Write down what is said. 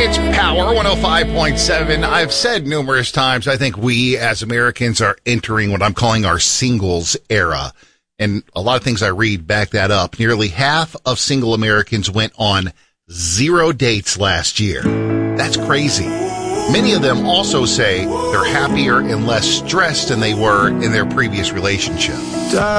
It's Power 105.7. I've said numerous times, I think we as Americans are entering what I'm calling our singles era. And a lot of things I read back that up. Nearly half of single Americans went on 0 dates last year. That's crazy. Many of them also say they're happier and less stressed than they were in their previous relationship.